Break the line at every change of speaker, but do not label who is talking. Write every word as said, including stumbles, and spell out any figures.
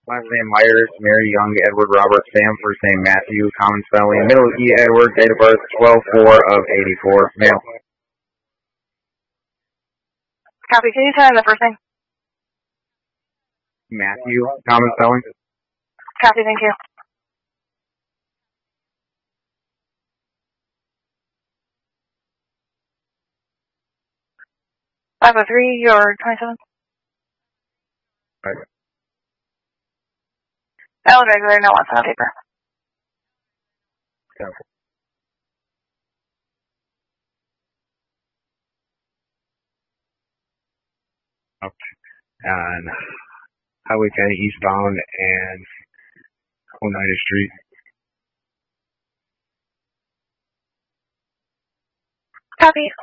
Last name Myers, Mary Young, Edward Robert, Sam, first name Matthew, common spelling, middle E. Edward, date of birth twelve four of eighty-four, male.
Copy. Can you tell him the first name?
Matthew, common spelling.
Copy. Thank you. five oh three, you're twenty-seven?
Right.
Valid regular, no wants on paper.
Yeah. Okay. And Highway ten eastbound and Oneida Street.
Copy.